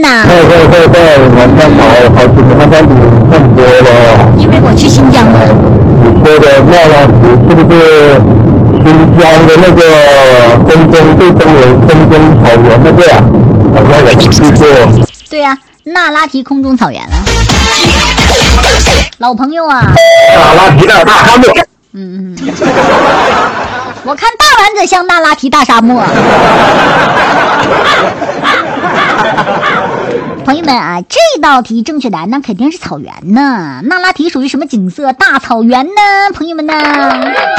呐？ 对，我看好几年山顶更多了。 因为我去新疆了。 你说的那拉提是不是新疆的那个中最东的中东草原那个啊？好像我去过。 对呀，那拉提空中草原啊，老朋友啊。 那拉提的大沙漠。 我看大丸子像那拉提大沙漠。朋友们啊，这道题正确答案那肯定是草原呢。那拉提属于什么景色？大草原呢？朋友们呢？